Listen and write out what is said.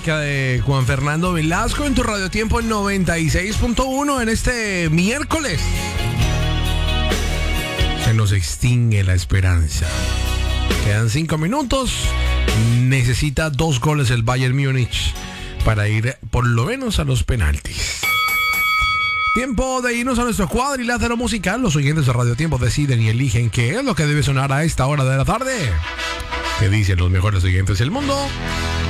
música de Juan Fernando Velasco en tu Radio Tiempo 96.1 en este miércoles. Se nos extingue la esperanza. Quedan 5 minutos. Necesita 2 goles el Bayern Múnich para ir por lo menos a los penaltis. Tiempo de irnos a nuestro cuadrilátero musical. Los oyentes de Radio Tiempo deciden y eligen qué es lo que debe sonar a esta hora de la tarde. ¿Qué dicen los mejores oyentes del mundo?